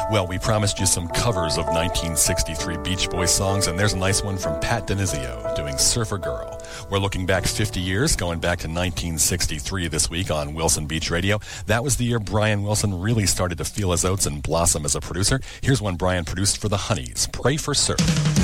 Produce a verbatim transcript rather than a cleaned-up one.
Well, we promised you some covers of nineteen sixty-three Beach Boys songs, and there's a nice one from Pat Denizio doing Surfer Girl. We're looking back fifty years, going back to nineteen sixty-three this week on Wilson Beach Radio. That was the year Brian Wilson really started to feel his oats and blossom as a producer. Here's one Brian produced for the Honeys, Pray for Surf.